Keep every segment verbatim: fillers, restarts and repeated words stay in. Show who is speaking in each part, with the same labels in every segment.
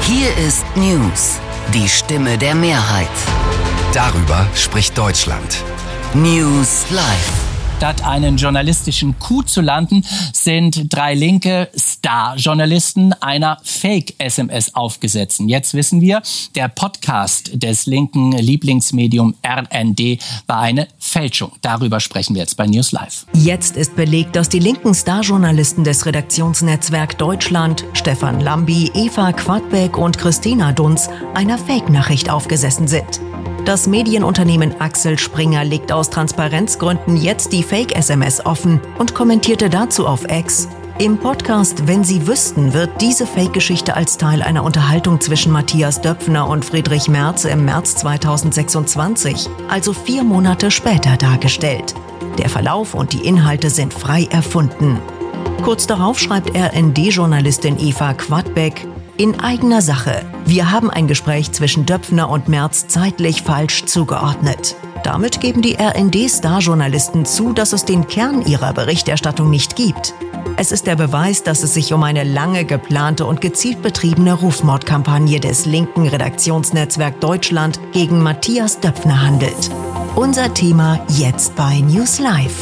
Speaker 1: Hier ist News, die Stimme der Mehrheit.
Speaker 2: Darüber spricht Deutschland.
Speaker 1: News Live.
Speaker 3: Statt einen journalistischen Coup zu landen, sind drei linke Star-Journalisten einer Fake-S M S aufgesetzt. Jetzt wissen wir, der Podcast des linken Lieblingsmedium R N D war eine Fälschung. Darüber sprechen wir jetzt bei News Live.
Speaker 4: Jetzt ist belegt, dass die linken Star-Journalisten des Redaktionsnetzwerk Deutschland, Stefan Lambi, Eva Quadbeck und Christina Dunz, einer Fake-Nachricht aufgesessen sind. Das Medienunternehmen Axel Springer legt aus Transparenzgründen jetzt die Fake-S M S offen und kommentierte dazu auf X: Im Podcast Wenn Sie wüssten, wird diese Fake-Geschichte als Teil einer Unterhaltung zwischen Matthias Döpfner und Friedrich Merz im März zweitausendsechsundzwanzig, also vier Monate später, dargestellt. Der Verlauf und die Inhalte sind frei erfunden. Kurz darauf schreibt R N D-Journalistin Eva Quadbeck: In eigener Sache. Wir haben ein Gespräch zwischen Döpfner und Merz zeitlich falsch zugeordnet. Damit geben die R N D-Star-Journalisten zu, dass es den Kern ihrer Berichterstattung nicht gibt. Es ist der Beweis, dass es sich um eine lange geplante und gezielt betriebene Rufmordkampagne des linken Redaktionsnetzwerk Deutschland gegen Matthias Döpfner handelt. Unser Thema jetzt bei News Live.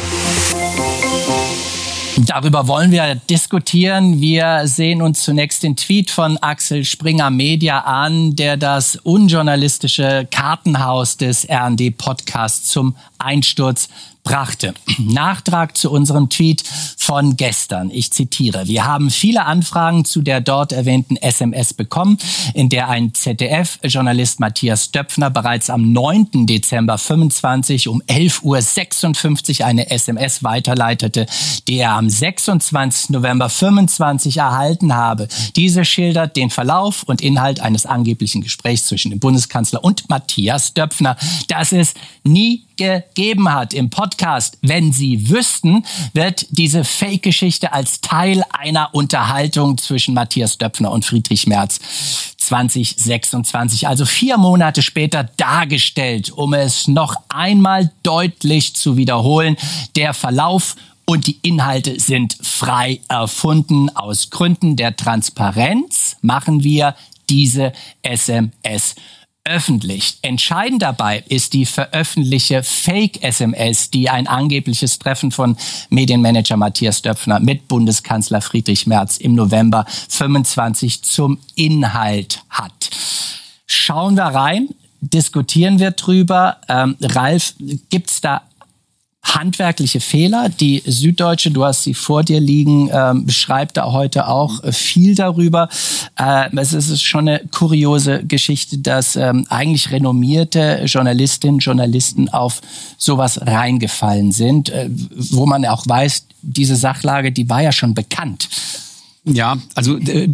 Speaker 3: Darüber wollen wir diskutieren. Wir sehen uns zunächst den Tweet von Axel Springer Media an, der das unjournalistische Kartenhaus des R N D-Podcasts zum Einsturz brachte. Nachtrag zu unserem Tweet von gestern. Ich zitiere: Wir haben viele Anfragen zu der dort erwähnten S M S bekommen, in der ein Z D F-Journalist Matthias Döpfner bereits am neunten Dezember fünfundzwanzig um elf Uhr sechsundfünfzig eine S M S weiterleitete, die er am sechsundzwanzigsten November fünfundzwanzig erhalten habe. Diese schildert den Verlauf und Inhalt eines angeblichen Gesprächs zwischen dem Bundeskanzler und Matthias Döpfner, das es nie gegeben hat. Im Podcast Wenn Sie wüssten, wird diese Fake-Geschichte als Teil einer Unterhaltung zwischen Matthias Döpfner und Friedrich Merz zwanzig sechsundzwanzig, also vier Monate später, dargestellt. Um es noch einmal deutlich zu wiederholen: Der Verlauf und die Inhalte sind frei erfunden. Aus Gründen der Transparenz machen wir diese S M S öffentlich. Entscheidend dabei ist die veröffentlichte Fake-S M S, die ein angebliches Treffen von Medienmanager Matthias Döpfner mit Bundeskanzler Friedrich Merz im November fünfundzwanzig zum Inhalt hat. Schauen wir rein, diskutieren wir drüber. Ähm, Ralf, gibt's da handwerkliche Fehler? Die Süddeutsche, du hast sie vor dir liegen, ähm, beschreibt da heute auch äh, viel darüber. Äh, es ist schon eine kuriose Geschichte, dass ähm, eigentlich renommierte Journalistinnen und Journalisten auf sowas reingefallen sind, äh, wo man auch weiß, diese Sachlage, die war ja schon bekannt.
Speaker 5: Ja, also äh,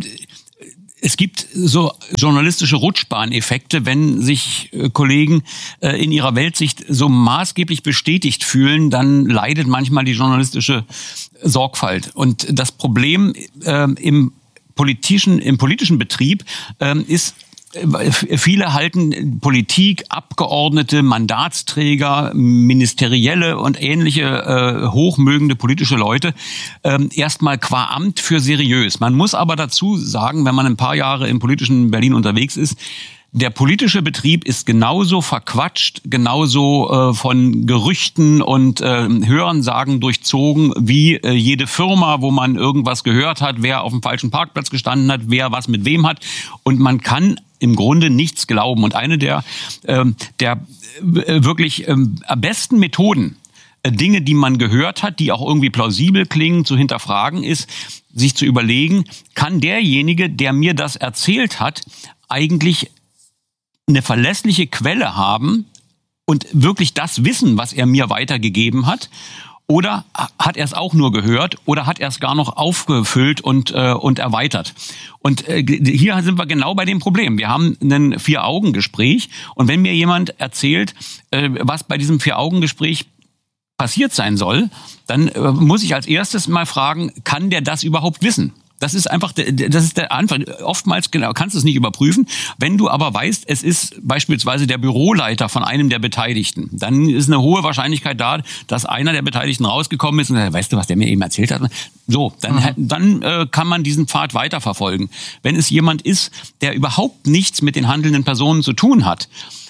Speaker 5: es gibt so journalistische Rutschbahneffekte, wenn sich äh, Kollegen äh, in ihrer Weltsicht so maßgeblich bestätigt fühlen, dann leidet manchmal die journalistische Sorgfalt. Und das Problem äh, im politischen, im politischen Betrieb äh, ist, viele halten Politik, Abgeordnete, Mandatsträger, Ministerielle und ähnliche äh, hochmögende politische Leute äh, erstmal qua Amt für seriös. Man muss aber dazu sagen, wenn man ein paar Jahre im politischen Berlin unterwegs ist, der politische Betrieb ist genauso verquatscht, genauso äh, von Gerüchten und äh, Hörensagen durchzogen wie äh, jede Firma, wo man irgendwas gehört hat, wer auf dem falschen Parkplatz gestanden hat, wer was mit wem hat. Und man kann im Grunde nichts glauben. Und eine der, äh, der äh, wirklich äh, besten Methoden, äh, Dinge, die man gehört hat, die auch irgendwie plausibel klingen, zu hinterfragen, ist, sich zu überlegen, kann derjenige, der mir das erzählt hat, eigentlich eine verlässliche Quelle haben und wirklich das wissen, was er mir weitergegeben hat? Oder hat er es auch nur gehört oder hat er es gar noch aufgefüllt und äh, und erweitert? Und äh, hier sind wir genau bei dem Problem. Wir haben ein Vier-Augen-Gespräch und wenn mir jemand erzählt, äh, was bei diesem Vier-Augen-Gespräch passiert sein soll, dann äh, muss ich als erstes mal fragen, kann der das überhaupt wissen? Das ist einfach, das ist der Anfang. Oftmals genau, kannst du es nicht überprüfen. Wenn du aber weißt, es ist beispielsweise der Büroleiter von einem der Beteiligten, dann ist eine hohe Wahrscheinlichkeit da, dass einer der Beteiligten rausgekommen ist und sagt, weißt du, was der mir eben erzählt hat? So, dann, mhm. dann äh, kann man diesen Pfad weiterverfolgen. Wenn es jemand ist, der überhaupt nichts mit den handelnden Personen zu tun hat,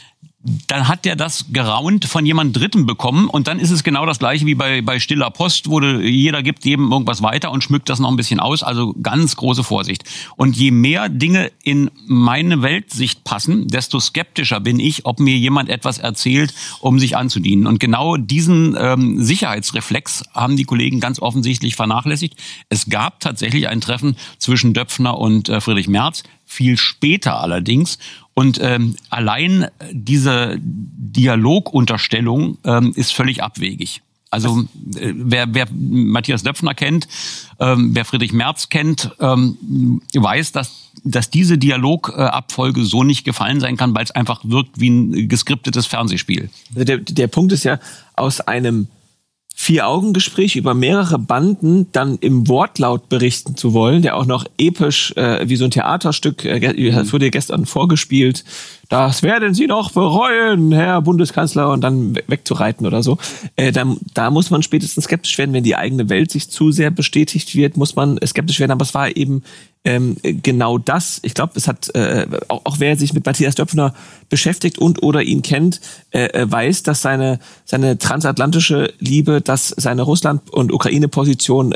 Speaker 5: dann hat der das geraunt von jemand Dritten bekommen und dann ist es genau das Gleiche wie bei, bei stiller Post, wo jeder gibt jedem irgendwas weiter und schmückt das noch ein bisschen aus, also ganz große Vorsicht. Und je mehr Dinge in meine Weltsicht passen, desto skeptischer bin ich, ob mir jemand etwas erzählt, um sich anzudienen. Und genau diesen ähm, Sicherheitsreflex haben die Kollegen ganz offensichtlich vernachlässigt. Es gab tatsächlich ein Treffen zwischen Döpfner und äh, Friedrich Merz, viel später allerdings. Und ähm, allein diese Dialogunterstellung ähm, ist völlig abwegig. Also äh, wer, wer Matthias Döpfner kennt, ähm, wer Friedrich Merz kennt, ähm, weiß, dass, dass diese Dialogabfolge so nicht gefallen sein kann, weil es einfach wirkt wie ein geskriptetes Fernsehspiel.
Speaker 6: Also der, der Punkt ist ja, aus einem Vier-Augen-Gespräch über mehrere Banden dann im Wortlaut berichten zu wollen, der auch noch episch äh, wie so ein Theaterstück, äh, das wurde gestern vorgespielt, das werden Sie noch bereuen, Herr Bundeskanzler, und dann wegzureiten oder so. Äh, da, da muss man spätestens skeptisch werden, wenn die eigene Welt sich zu sehr bestätigt wird, muss man skeptisch werden. Aber es war eben ähm, genau das. Ich glaube, es hat äh, auch, auch wer sich mit Matthias Döpfner beschäftigt und oder ihn kennt, äh, weiß, dass seine seine transatlantische Liebe, dass seine Russland- und Ukraine-Position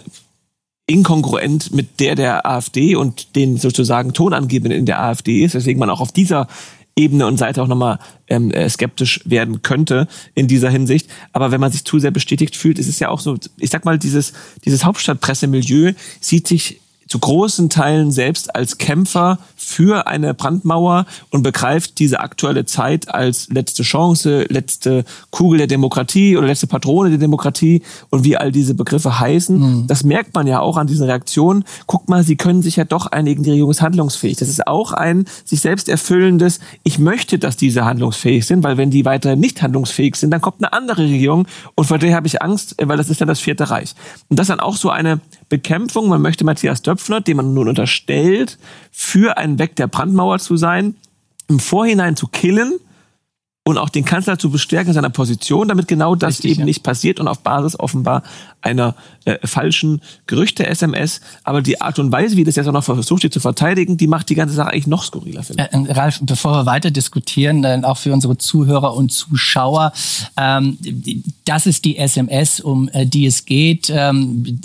Speaker 6: inkongruent mit der der AfD und den sozusagen Tonangebenden in der AfD ist, weswegen man auch auf dieser Ebene und Seite auch nochmal ähm, skeptisch werden könnte in dieser Hinsicht. Aber wenn man sich zu sehr bestätigt fühlt, ist es ja auch so, ich sag mal, dieses, dieses Hauptstadtpressemilieu sieht sich zu großen Teilen selbst als Kämpfer für eine Brandmauer und begreift diese aktuelle Zeit als letzte Chance, letzte Kugel der Demokratie oder letzte Patrone der Demokratie und wie all diese Begriffe heißen. Mhm. Das merkt man ja auch an diesen Reaktionen. Guck mal, sie können sich ja doch einigen, die Regierung ist handlungsfähig. Das ist auch ein sich selbst erfüllendes, ich möchte, dass diese handlungsfähig sind, weil wenn die weiterhin nicht handlungsfähig sind, dann kommt eine andere Regierung und vor der habe ich Angst, weil das ist dann das Vierte Reich. Und das ist dann auch so eine Bekämpfung. Man möchte Matthias Döpfner, dem man nun unterstellt, für einen Weg der Brandmauer zu sein, im Vorhinein zu killen und auch den Kanzler zu bestärken in seiner Position, damit genau das Richtig, eben ja. nicht passiert und auf Basis offenbar einer äh, falschen Gerüchte-S M S. Aber die Art und Weise, wie das jetzt auch noch versucht wird zu verteidigen, die macht die ganze Sache eigentlich noch skurriler, finde ich.
Speaker 3: Äh, Ralf, bevor wir weiter diskutieren, äh, auch für unsere Zuhörer und Zuschauer, ähm, das ist die S M S, um äh, die es geht. Ähm,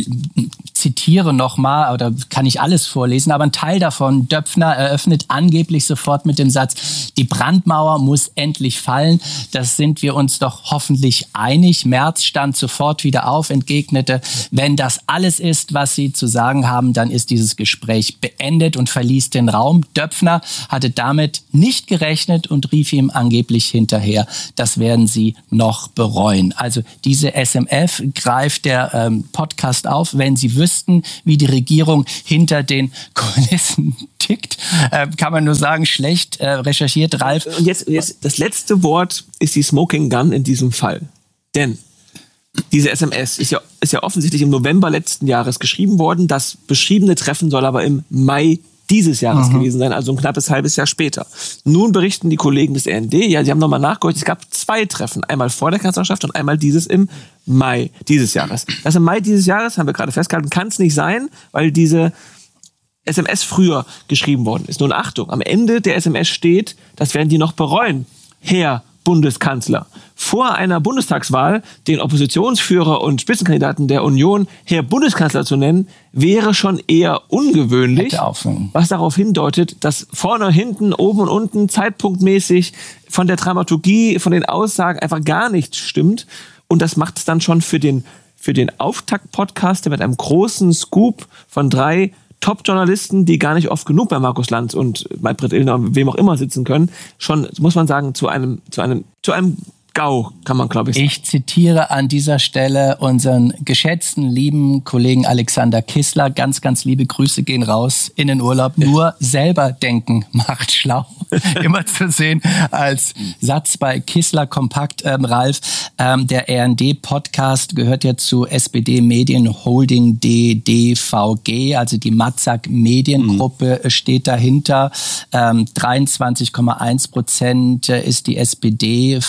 Speaker 3: zitiere nochmal, oder kann ich alles vorlesen, aber ein Teil davon, Döpfner eröffnet angeblich sofort mit dem Satz, die Brandmauer muss endlich fallen. Das sind wir uns doch hoffentlich einig. Merz stand sofort wieder auf, entgegnete, wenn das alles ist, was Sie zu sagen haben, dann ist dieses Gespräch beendet und verließ den Raum. Döpfner hatte damit nicht gerechnet und rief ihm angeblich hinterher, das werden Sie noch bereuen. Also diese S M F greift der ähm, Podcast auf, wenn Sie wüssten, wie die Regierung hinter den Kulissen tickt, äh, kann man nur sagen, schlecht äh, recherchiert, Ralf.
Speaker 6: Und jetzt, jetzt das letzte Wort ist die Smoking Gun in diesem Fall. Denn diese S M S ist ja, ist ja offensichtlich im November letzten Jahres geschrieben worden. Das beschriebene Treffen soll aber im Mai dieses Jahres mhm. gewesen sein, also ein knappes halbes Jahr später. Nun berichten die Kollegen des R N D, ja, sie haben nochmal nachgehört, es gab zwei Treffen, einmal vor der Kanzlerschaft und einmal dieses im Mai dieses Jahres. Das im Mai dieses Jahres, haben wir gerade festgehalten, kann es nicht sein, weil diese S M S früher geschrieben worden ist. Nun Achtung, am Ende der S M S steht, das werden die noch bereuen, Herr Bundeskanzler. Vor einer Bundestagswahl den Oppositionsführer und Spitzenkandidaten der Union Herr Bundeskanzler zu nennen, wäre schon eher ungewöhnlich, was darauf hindeutet, dass vorne, hinten, oben und unten zeitpunktmäßig von der Dramaturgie, von den Aussagen einfach gar nichts stimmt. Und das macht es dann schon für den, für den Auftakt-Podcast, der mit einem großen Scoop von drei Top-Journalisten, die gar nicht oft genug bei Markus Lanz und Maybrit Illner und wem auch immer sitzen können, schon, muss man sagen, zu einem, zu einem, zu einem GAU, kann man, glaube ich, sagen.
Speaker 3: Ich zitiere an dieser Stelle unseren geschätzten, lieben Kollegen Alexander Kissler. Ganz, ganz liebe Grüße gehen raus in den Urlaub. Nur selber denken macht schlau. Immer zu sehen als Satz bei Kissler kompakt. Ähm, Ralf, ähm, der R N D-Podcast gehört ja zu S P D Medien Holding D D V G, also die Matzak Mediengruppe mhm. steht dahinter. Ähm, dreiundzwanzig Komma eins Prozent ist die S P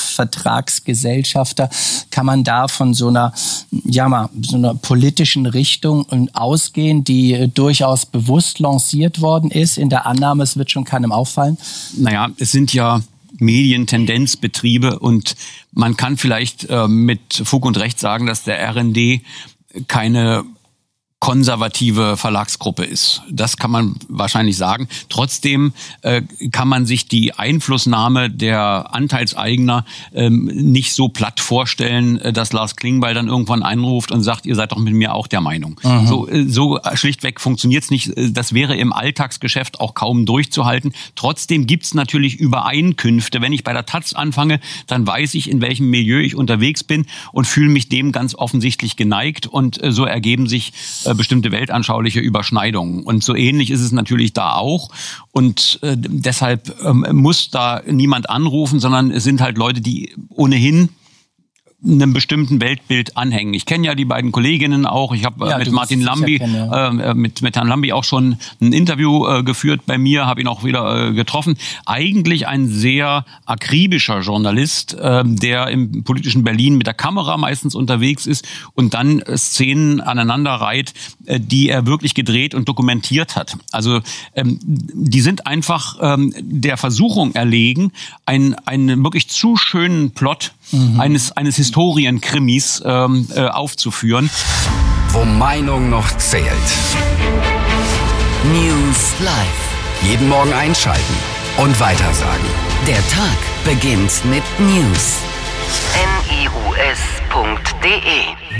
Speaker 3: D-Vertragsgesellschafter. Kann man da von so einer, ja mal, so einer politischen Richtung ausgehen, die durchaus bewusst lanciert worden ist, in der Annahme, es wird schon keinem auffallen?
Speaker 5: Naja, es sind ja Medientendenzbetriebe und man kann vielleicht äh, mit Fug und Recht sagen, dass der R N D keine konservative Verlagsgruppe ist. Das kann man wahrscheinlich sagen. Trotzdem äh, kann man sich die Einflussnahme der Anteilseigner ähm, nicht so platt vorstellen, äh, dass Lars Klingbeil dann irgendwann einruft und sagt, ihr seid doch mit mir auch der Meinung. Mhm. So, äh, so schlichtweg funktioniert's nicht. Das wäre im Alltagsgeschäft auch kaum durchzuhalten. Trotzdem gibt's natürlich Übereinkünfte. Wenn ich bei der Taz anfange, dann weiß ich, in welchem Milieu ich unterwegs bin und fühle mich dem ganz offensichtlich geneigt. Und äh, so ergeben sich äh, bestimmte weltanschauliche Überschneidungen. Und so ähnlich ist es natürlich da auch. Und äh, deshalb ähm, muss da niemand anrufen, sondern es sind halt Leute, die ohnehin einem bestimmten Weltbild anhängen. Ich kenne ja die beiden Kolleginnen auch. Ich habe ja, mit Martin Lambi, kennen, ja. äh, mit, mit Herrn Lambi auch schon ein Interview äh, geführt bei mir, habe ihn auch wieder äh, getroffen. Eigentlich ein sehr akribischer Journalist, äh, der im politischen Berlin mit der Kamera meistens unterwegs ist und dann äh, Szenen aneinander reiht, äh, die er wirklich gedreht und dokumentiert hat. Also ähm, die sind einfach ähm, der Versuchung erlegen, einen, einen wirklich zu schönen Plot Mhm. eines eines Historienkrimis ähm, äh, aufzuführen.
Speaker 2: Wo Meinung noch zählt.
Speaker 1: News Live.
Speaker 2: Jeden Morgen einschalten und weitersagen.
Speaker 1: Der Tag beginnt mit News. N I U S Punkt D E